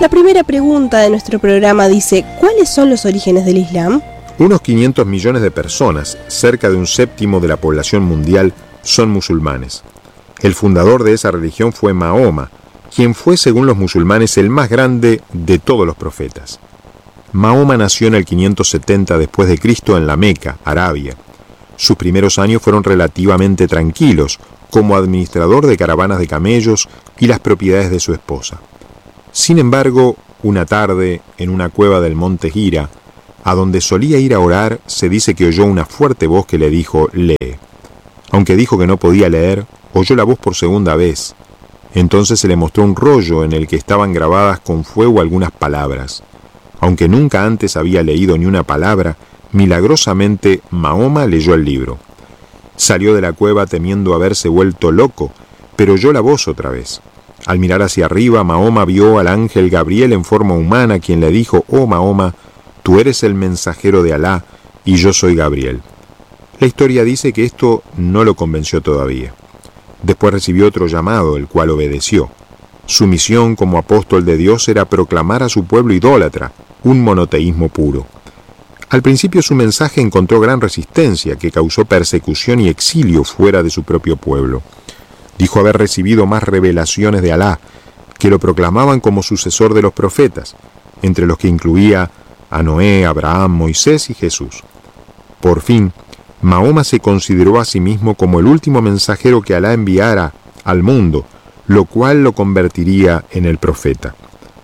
La primera pregunta de nuestro programa dice: ¿cuáles son los orígenes del Islam? Unos 500 millones de personas, cerca de un séptimo de la población mundial, son musulmanes. El fundador de esa religión fue Mahoma, quien fue, según los musulmanes, el más grande de todos los profetas. Mahoma nació en el 570 después de Cristo en la Meca, Arabia. Sus primeros años fueron relativamente tranquilos, como administrador de caravanas de camellos y las propiedades de su esposa. Sin embargo, una tarde, en una cueva del monte Hira, a donde solía ir a orar, se dice que oyó una fuerte voz que le dijo: lee. Aunque dijo que no podía leer, oyó la voz por segunda vez. Entonces se le mostró un rollo en el que estaban grabadas con fuego algunas palabras. Aunque nunca antes había leído ni una palabra, milagrosamente Mahoma leyó el libro. Salió de la cueva temiendo haberse vuelto loco, pero oyó la voz otra vez. Al mirar hacia arriba, Mahoma vio al ángel Gabriel en forma humana, quien le dijo: «Oh Mahoma, tú eres el mensajero de Alá y yo soy Gabriel». La historia dice que esto no lo convenció todavía. Después recibió otro llamado, el cual obedeció. Su misión como apóstol de Dios era proclamar a su pueblo idólatra un monoteísmo puro. Al principio su mensaje encontró gran resistencia, que causó persecución y exilio fuera de su propio pueblo. Dijo haber recibido más revelaciones de Alá, que lo proclamaban como sucesor de los profetas, entre los que incluía a Noé, Abraham, Moisés y Jesús. Por fin, Mahoma se consideró a sí mismo como el último mensajero que Alá enviara al mundo, lo cual lo convertiría en el profeta.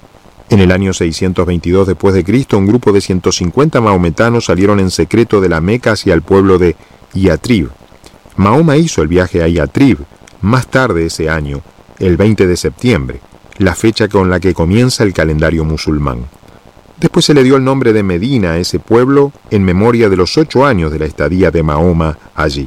En el año 622 después de Cristo, un grupo de 150 mahometanos salieron en secreto de la Meca hacia el pueblo de Yatrib. Mahoma hizo el viaje a Yatrib más tarde ese año, el 20 de septiembre, la fecha con la que comienza el calendario musulmán. Después se le dio el nombre de Medina a ese pueblo en memoria de los 8 años de la estadía de Mahoma allí.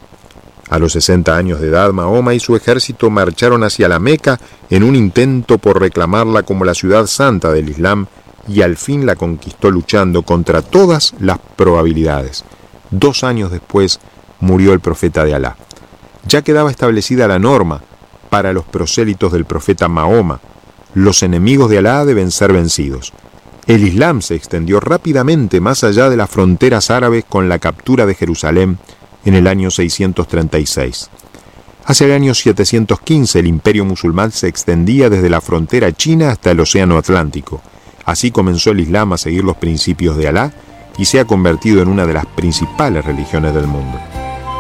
A los 60 años de edad, Mahoma y su ejército marcharon hacia la Meca en un intento por reclamarla como la ciudad santa del Islam, y al fin la conquistó luchando contra todas las probabilidades. 2 años después murió el profeta de Alá. Ya quedaba establecida la norma para los prosélitos del profeta Mahoma: los enemigos de Alá deben ser vencidos. El Islam se extendió rápidamente más allá de las fronteras árabes con la captura de Jerusalén en el año 636. Hacia el año 715 el imperio musulmán se extendía desde la frontera china hasta el océano Atlántico. Así comenzó el Islam a seguir los principios de Alá y se ha convertido en una de las principales religiones del mundo.